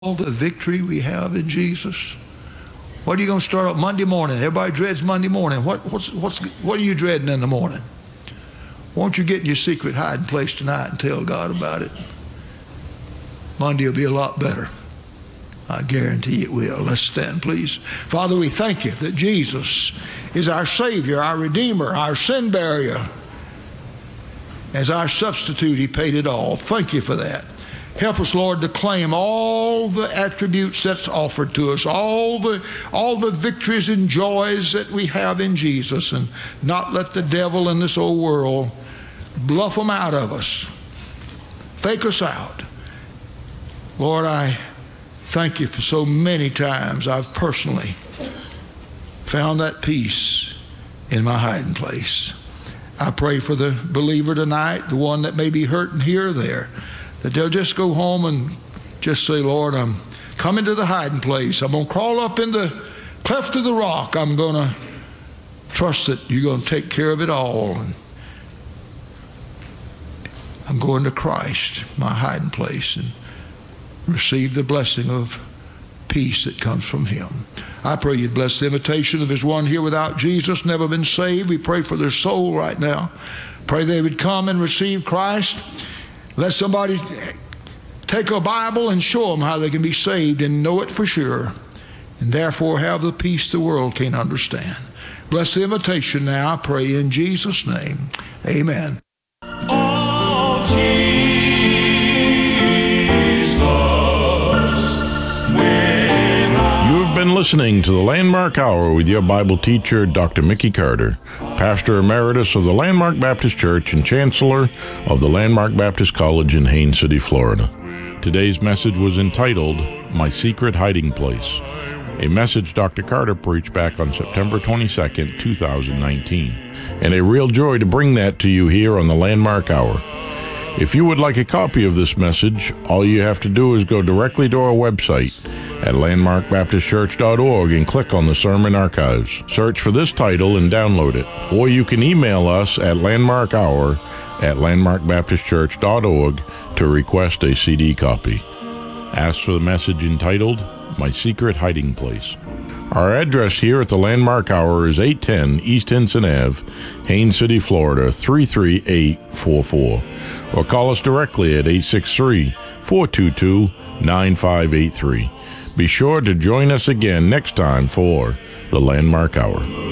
all the victory we have in Jesus? What are you going to start up Monday morning? Everybody dreads Monday morning. What are you dreading in the morning? Won't you get in your secret hiding place tonight and tell God about it? Monday will be a lot better. I guarantee it will. Let's stand, please. Father, we thank you that Jesus is our Savior, our Redeemer, our sin barrier. As our substitute, He paid it all. Thank you for that. Help us, Lord, to claim all the attributes that's offered to us, all the victories and joys that we have in Jesus, and not let the devil in this old world bluff them out of us, fake us out. Lord, I thank you for so many times I've personally found that peace in my hiding place. I pray for the believer tonight, the one that may be hurting here or there, that they'll just go home and just say, Lord, I'm coming to the hiding place. I'm going to crawl up in the cleft of the rock. I'm going to trust that you're going to take care of it all. And I'm going to Christ, my hiding place, and receive the blessing of peace that comes from Him. I pray you'd bless the invitation of His one here without Jesus, never been saved. We pray for their soul right now. Pray they would come and receive Christ. Let somebody take a Bible and show them how they can be saved and know it for sure, and therefore have the peace the world can't understand. Bless the invitation now, I pray in Jesus' name. Amen. Oh, Jesus, You have been listening to the Landmark Hour with your Bible teacher, Dr. Mickey Carter, Pastor Emeritus of the Landmark Baptist Church and Chancellor of the Landmark Baptist College in Haines City, Florida. Today's message was entitled, My Secret Hiding Place, a message Dr. Carter preached back on September 22nd, 2019, and a real joy to bring that to you here on the Landmark Hour. If you would like a copy of this message, all you have to do is go directly to our website at landmarkbaptistchurch.org and click on the Sermon Archives. Search for this title and download it. Or you can email us at landmarkhour@landmarkbaptistchurch.org to request a CD copy. Ask for the message entitled, My Secret Hiding Place. Our address here at the Landmark Hour is 810 East Hinson Ave, Haines City, Florida, 33844. Or call us directly at 863-422-9583. Be sure to join us again next time for the Landmark Hour.